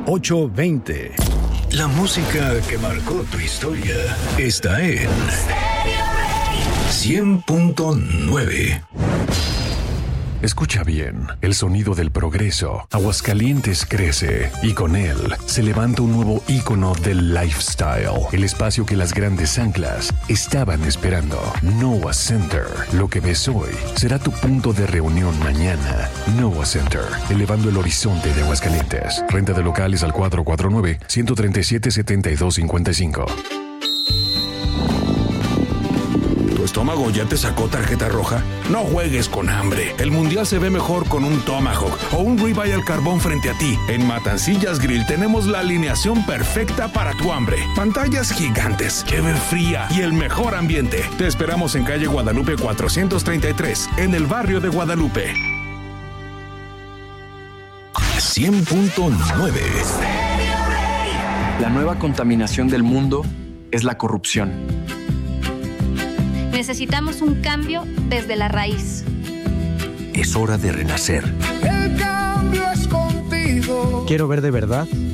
820. La música que marcó tu historia está en 100.9. Escucha bien, el sonido del progreso. Aguascalientes crece y con él se levanta un nuevo ícono del lifestyle. El espacio que las grandes anclas estaban esperando. Noah Center. Lo que ves hoy será tu punto de reunión mañana. Noah Center, elevando el horizonte de Aguascalientes. Renta de locales al 449-137-7255. ¿Tu estómago ya te sacó tarjeta roja? No juegues con hambre. El mundial se ve mejor con un Tomahawk o un ribeye al carbón frente a ti. En Matancillas Grill tenemos la alineación perfecta para tu hambre. Pantallas gigantes, cheve fría y el mejor ambiente. Te esperamos en calle Guadalupe 433, en el barrio de Guadalupe. 100.9. La nueva contaminación del mundo es la corrupción. Necesitamos un cambio desde la raíz. Es hora de renacer. El cambio es contigo. Quiero ver de verdad